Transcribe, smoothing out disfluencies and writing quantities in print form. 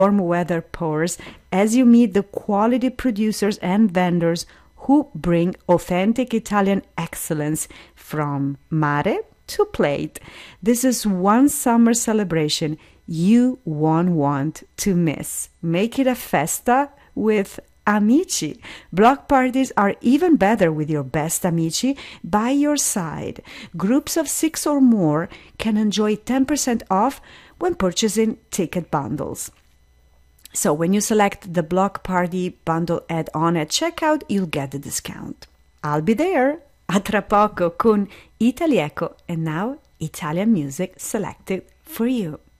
warm weather pours as you meet the quality producers and vendors who bring authentic Italian excellence from mare to plate. This is one summer celebration you won't want to miss. Make it a festa with amici. Block parties are even better with your best amici by your side. Groups of 6 or more can enjoy 10% off when purchasing ticket bundles. So when you select the Block Party bundle add-on at checkout, you'll get the discount. I'll be there. A tra poco con Italieco, and now Italian music selected for you.